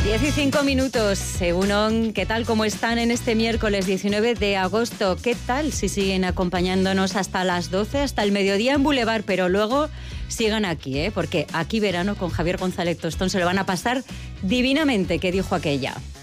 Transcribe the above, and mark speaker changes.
Speaker 1: 15 según ¿qué tal? ¿Cómo están en este miércoles 19 de agosto? ¿Qué tal si siguen acompañándonos hasta las 12, hasta el mediodía en Boulevard? Pero luego sigan aquí, porque aquí verano con Javier González Tostón se lo van a pasar divinamente, que dijo aquella.